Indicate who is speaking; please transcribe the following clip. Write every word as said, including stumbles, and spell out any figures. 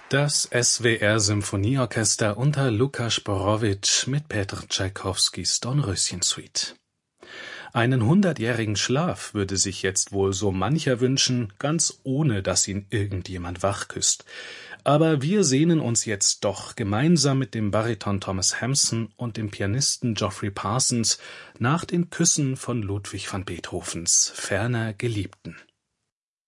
Speaker 1: Das S W R-Symphonieorchester unter Lukas Borowitsch mit Petr Tschaikowskis Dornröschen-Suite. Einen hundertjährigen Schlaf würde sich jetzt wohl so mancher wünschen, ganz ohne dass ihn irgendjemand wachküsst. Aber wir sehnen uns jetzt doch gemeinsam mit dem Bariton Thomas Hampson und dem Pianisten Geoffrey Parsons nach den Küssen von Ludwig van Beethovens ferner Geliebten.